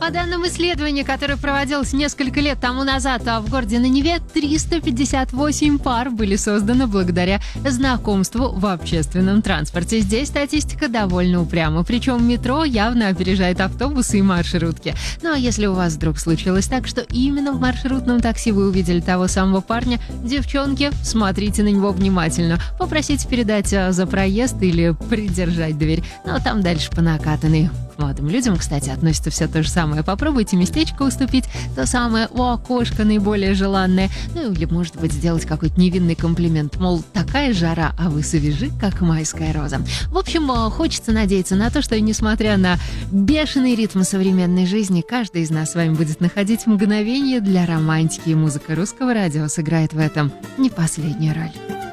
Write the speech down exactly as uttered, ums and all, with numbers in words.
По данным исследования, которое проводилось несколько лет тому назад, а в городе на Неве триста пятьдесят восемь пар были созданы благодаря знакомству в общественном транспорте. Здесь статистика довольно упряма, причем метро явно опережает автобусы и маршрутки. Ну а если у вас вдруг случилось так, что именно в маршрутном такси вы увидели того самого парня, девчонки, смотрите на него внимательно, попросите передать а, за проезд или придержать дверь. Ну а там дальше по накатанной. К молодым людям, кстати, относится все то же самое. Попробуйте местечко уступить, то самое у окошка наиболее желанное. Ну или, может быть, сделать какой-то невинный комплимент. Мол, такая жара, а вы свежи, как майская роза. В общем, хочется надеяться на то, что, несмотря на бешеный ритм современной жизни, каждый из нас с вами будет находить мгновение для романтики. И музыка Русского радио сыграет в этом не последнюю роль.